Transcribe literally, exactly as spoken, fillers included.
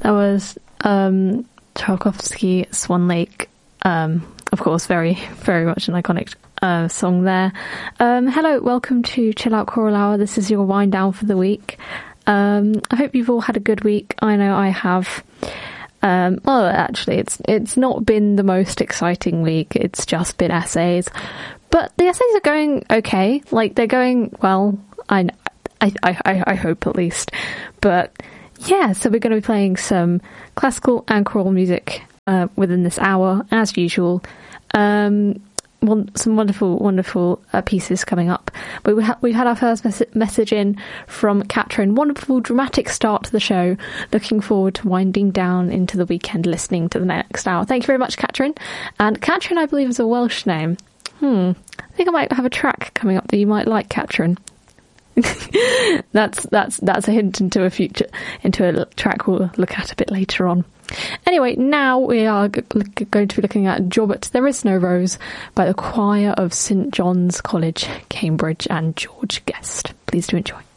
that was um, Tchaikovsky, Swan Lake. Um, of course, very, very much an iconic uh, song there. Um, hello, welcome to Chill Out Choral Hour. This is your wind down for the week. Um, I hope you've all had a good week. I know I have. Um, well, actually, it's it's not been the most exciting week. It's just been essays. But the essays are going okay. Like, they're going well. I, I, I, I hope, at least. But, yeah, so we're going to be playing some classical and choral music uh, within this hour, as usual. Um, one, some wonderful, wonderful uh, pieces coming up. But we ha- we've had our first mes- message in from Katrin. Wonderful, dramatic start to the show. Looking forward to winding down into the weekend, listening to the next hour. Thank you very much, Katrin. And Katrin, I believe, is a Welsh name. Hmm. I think I might have a track coming up that you might like, Katrin. that's that's that's a hint into a future into a track we'll look at a bit later on. Anyway, now we are g- going to be looking at Jobbet There Is No Rose by the choir of St John's College, Cambridge, and George Guest. Please do enjoy.